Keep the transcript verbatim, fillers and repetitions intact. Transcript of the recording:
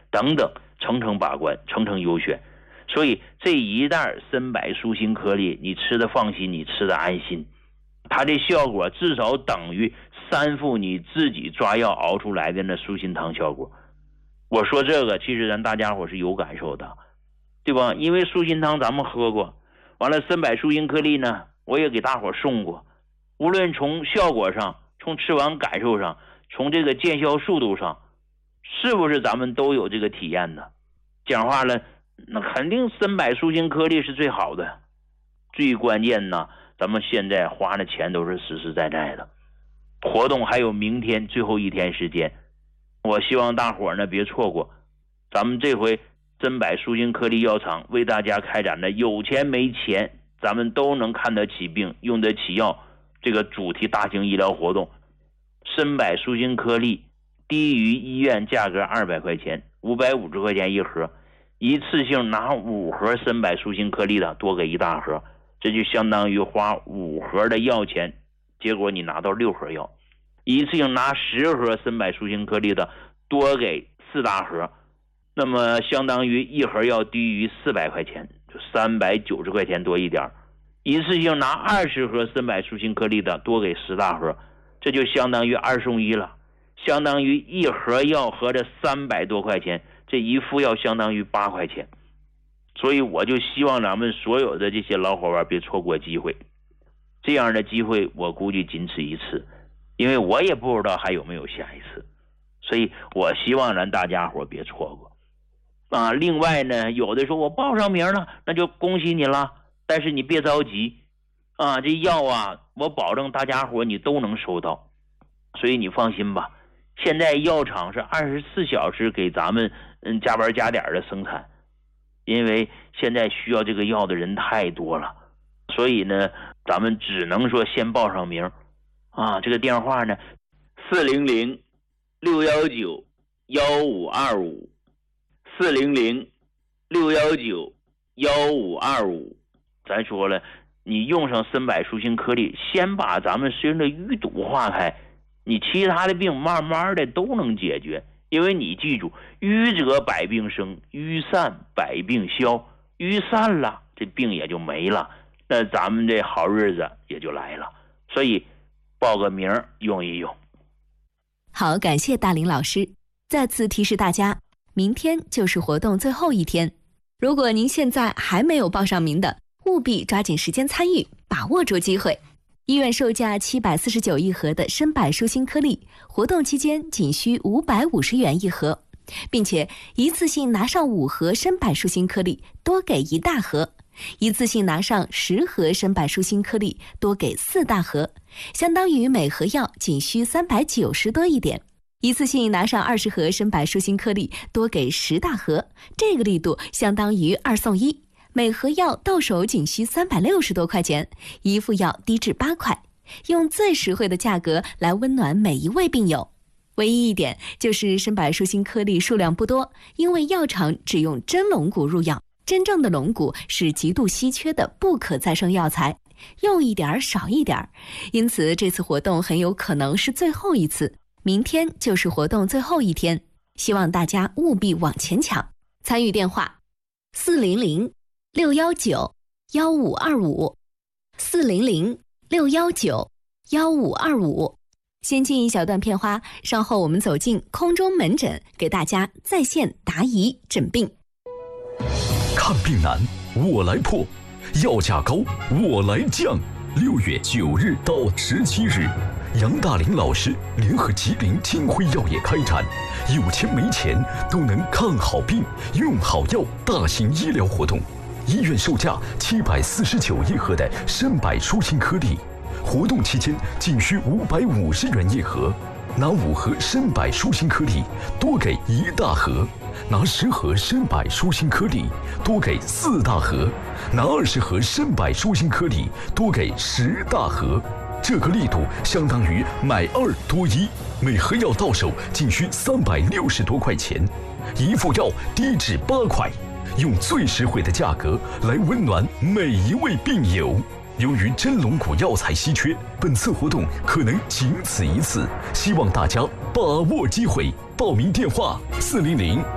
等等，层层把关，层层优选。所以这一袋参柏舒心颗粒，你吃的放心，你吃的安心，它的效果至少等于三副你自己抓药熬出来的那舒心汤效果。我说这个其实咱大家伙是有感受的，对吧？因为舒心汤咱们喝过，完了参柏舒心颗粒呢我也给大伙送过，无论从效果上，从吃完感受上，从这个见效速度上，是不是咱们都有这个体验呢？讲话了，那肯定参柏舒心颗粒是最好的。最关键呢，咱们现在花的钱都是实实在在的。活动还有明天最后一天时间，我希望大伙呢别错过。咱们这回参柏舒心颗粒药厂为大家开展的有钱没钱咱们都能看得起病用得起药这个主题大型医疗活动。参柏舒心颗粒低于医院价格二百块钱，五百五十块钱一盒，一次性拿五盒参柏舒心颗粒的多给一大盒，这就相当于花五盒的药钱，结果你拿到六盒药。一次性拿十盒参柏舒心颗粒的多给四大盒，那么相当于一盒药低于四百块钱，就三百九十块钱多一点。一次性拿二十盒参柏舒心颗粒的多给十大盒，这就相当于二送一了，相当于一盒药合着三百多块钱，这一副药相当于八块钱。所以我就希望咱们所有的这些老伙伴别错过机会，这样的机会我估计仅此一次，因为我也不知道还有没有下一次，所以我希望咱大家伙别错过啊。另外呢，有的说我报上名了，那就恭喜你了，但是你别着急啊，这药啊我保证大家伙你都能收到，所以你放心吧。现在药厂是二十四小时给咱们嗯加班加点的生产，因为现在需要这个药的人太多了，所以呢咱们只能说先报上名啊。这个电话呢四零零六一九一五二五 四零零六一九一五二五。咱说了，你用上参柏舒心颗粒，先把咱们身上的淤堵化开，你其他的病慢慢的都能解决。因为你记住，淤则百病生，淤散百病消，淤散了这病也就没了，那咱们这好日子也就来了。所以报个名用一用。 好，感谢大林老师。再次提示大家，明天就是活动最后一天，如果您现在还没有报上名的，务必抓紧时间参与，把握住机会。医院售价七百四十九一盒的参柏舒心颗粒，活动期间仅需五百五十元一盒，并且一次性拿上五盒参柏舒心颗粒，多给一大盒；一次性拿上十盒参柏舒心颗粒，多给四大盒，相当于每盒药仅需三百九十多一点。一次性拿上二十盒参柏舒心颗粒，多给十大盒，这个力度相当于二送一。每盒药到手仅需三百六十多块钱，一副药低至八块，用最实惠的价格来温暖每一位病友。唯一一点就是参柏舒心颗粒数量不多，因为药厂只用真龙骨入药，真正的龙骨是极度稀缺的不可再生药材，用一点少一点，因此这次活动很有可能是最后一次，明天就是活动最后一天，希望大家务必往前抢。参与电话四零零六一九一五二五 四零零六一九一五二五。先进一小段片花，稍后我们走进空中门诊，给大家在线答疑诊病。 看病难，我来破；药价高，我来降。六月九日到十七日，杨大林老师联合吉林金辉药业开展有钱没钱都能看好病、用好药大型医疗活动。医院售价七百四十九一盒的参柏舒心颗粒，活动期间仅需五百五十元一盒，拿五盒参柏舒心颗粒多给一大盒，拿十盒参柏舒心颗粒多给四大盒，拿二十盒参柏舒心颗粒多给十大盒，这个力度相当于买二多一，每盒药到手仅需三百六十多块钱，一副药低至八块，用最实惠的价格来温暖每一位病友。由于真龙骨药材稀缺，本次活动可能仅此一次，希望大家把握机会。报名电话：四零零